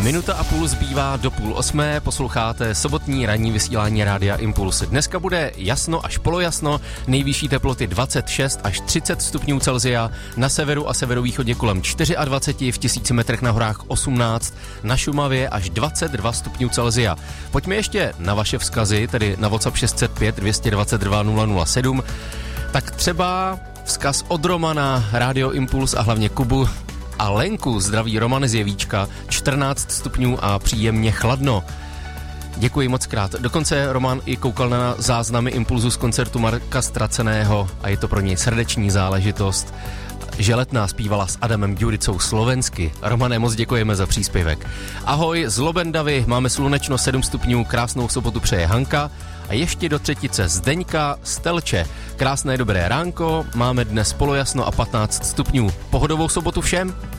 Minuta a půl zbývá do 7:30, posloucháte sobotní ranní vysílání Rádia Impuls. Dneska bude jasno až polojasno, nejvyšší teploty 26 až 30 stupňů Celsia, na severu a severovýchodě kolem 24, v 1000 metrech na horách 18, na Šumavě až 22 stupňů Celsia. Pojďme ještě na vaše vzkazy, tedy na WhatsApp 605 222 007. Tak třeba vzkaz od Romana, Rádio Impuls a hlavně Kubu a Lenku. Zdraví Roman z Jevíčka, 14 stupňů a příjemně chladno. Děkuji moc krát. Dokonce Roman i koukal na záznamy Impulzu z koncertu Marka Straceného a je to pro něj srdeční záležitost, že Letná zpívala s Adamem Ďuricou slovensky. Romane, moc děkujeme za příspěvek. Ahoj, z Lobendavy, máme slunečno 7 stupňů, krásnou sobotu přeje Hanka. A ještě do třetice Zdeňka z Telče. Krásné dobré ránko, máme dnes polojasno a 15 stupňů. Pohodovou sobotu všem.